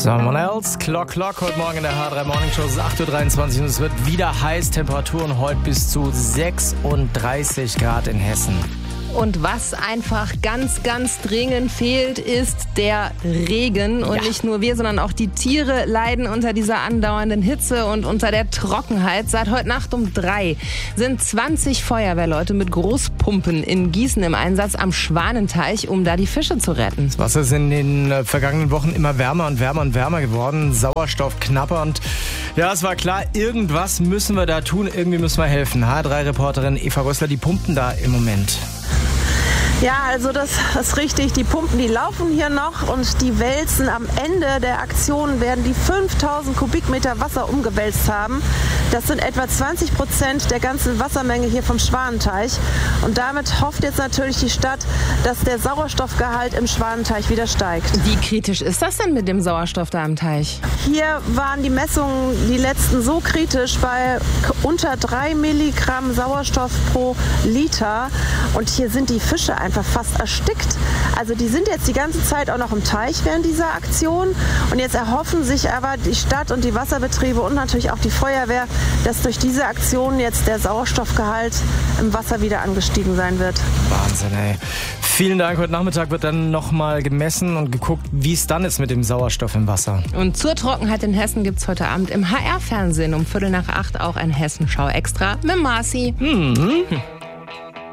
Someone else, Clock, heute Morgen in der H3 Morning Show, es ist 8.23 Uhr und es wird wieder heiß, Temperaturen heute bis zu 36 Grad in Hessen. Und was einfach ganz, ganz dringend fehlt, ist der Regen. Und nicht nur wir, sondern auch die Tiere leiden unter dieser andauernden Hitze und unter der Trockenheit. Seit heute Nacht um 3 sind 20 Feuerwehrleute mit Großpumpen in Gießen im Einsatz am Schwanenteich, um da die Fische zu retten. Das Wasser ist in den vergangenen Wochen immer wärmer und wärmer und wärmer geworden. Sauerstoff knapper und ja, es war klar, irgendwas müssen wir da tun. Irgendwie müssen wir helfen. H3-Reporterin Eva Rössler, die pumpen da im Moment. Ja, also das ist richtig. Die Pumpen, die laufen hier noch und die wälzen. Am Ende der Aktion werden die 5000 Kubikmeter Wasser umgewälzt haben. Das sind etwa 20% der ganzen Wassermenge hier vom Schwanenteich. Und damit hofft jetzt natürlich die Stadt, dass der Sauerstoffgehalt im Schwanenteich wieder steigt. Wie kritisch ist das denn mit dem Sauerstoff da im Teich? Hier waren die Messungen, die letzten, so kritisch bei unter 3 Milligramm Sauerstoff pro Liter. Und hier sind die Fische einfach fast erstickt. Also die sind jetzt die ganze Zeit auch noch im Teich während dieser Aktion. Und jetzt erhoffen sich aber die Stadt und die Wasserbetriebe und natürlich auch die Feuerwehr, dass durch diese Aktion jetzt der Sauerstoffgehalt im Wasser wieder angestiegen sein wird. Wahnsinn, ey. Vielen Dank. Heute Nachmittag wird dann nochmal gemessen und geguckt, wie es dann ist mit dem Sauerstoff im Wasser. Und zur Trockenheit in Hessen gibt es heute Abend im HR-Fernsehen um 7:45 auch ein Hessenschau extra mit Marci.